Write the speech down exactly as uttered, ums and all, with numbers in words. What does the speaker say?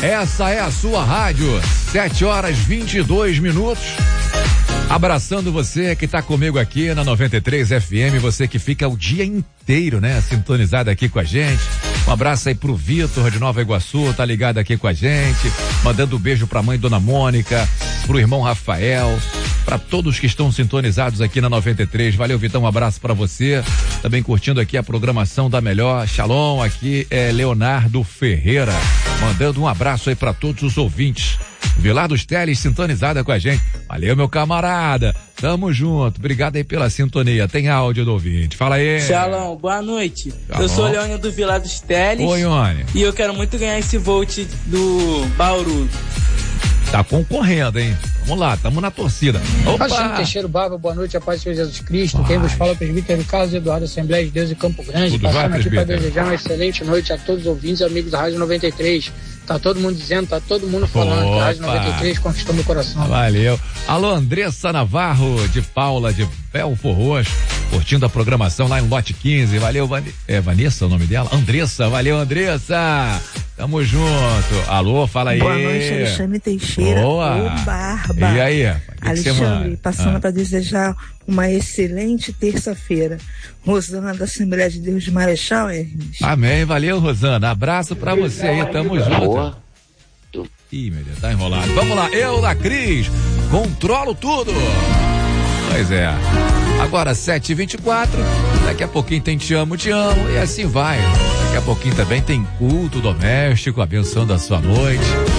Essa é a sua rádio, sete horas vinte e dois minutos. Abraçando você que tá comigo aqui na noventa e três F M, você que fica o dia inteiro, né, sintonizado aqui com a gente. Um abraço aí pro Vitor de Nova Iguaçu, tá ligado aqui com a gente, mandando um beijo pra mãe Dona Mônica, pro irmão Rafael, pra todos que estão sintonizados aqui na noventa e três. Valeu, Vitão, um abraço pra você. Também curtindo aqui a programação da melhor. Shalom, aqui é Leonardo Ferreira, mandando um abraço aí pra todos os ouvintes. Vilar dos Teles sintonizada com a gente. Valeu, meu camarada. Tamo junto. Obrigado aí pela sintonia. Tem áudio do ouvinte. Fala aí. Shalom, boa noite. Shalom. Eu sou o Leônio do Vilar dos Teles. Oi, Ione. E eu quero muito ganhar esse Volt do Bauru. Tá concorrendo, hein? Vamos lá, tamo na torcida. Opa! Alexandre Teixeira Barba, boa noite, a paz do Senhor Jesus Cristo. Vai. Quem vos fala é o presbítero Carlos Eduardo, Assembleia de Deus em Campo Grande. Tudo Passando vai, aqui para desejar uma excelente noite a todos os ouvintes e amigos da Rádio noventa e três. Tá todo mundo dizendo, tá todo mundo falando Opa. que a Rádio noventa e três conquistou meu coração. Valeu. Alô, Andressa Navarro, de Paula, de Belfor Roxo, curtindo a programação lá em Lote quinze. Valeu, Van... é Vanessa o nome dela? Andressa, valeu, Andressa. Tamo junto. Alô, fala aí. Boa noite, Alexandre Teixeira. Boa. Ô, Barba. E aí? Que Alexandre, que passando ah. para desejar uma excelente terça-feira. Rosana da Assembleia de Deus de Marechal, Hermes. Amém, valeu, Rosana. Abraço pra você aí, tamo junto. Boa. Ih, meu Deus, tá enrolado. Vamos lá, eu da Cris, controlo tudo. Pois é. Agora sete e vinte e quatro, daqui a pouquinho tem Te Amo, Te Amo, e assim vai. Daqui a pouquinho também tem culto doméstico, abençoando a sua noite.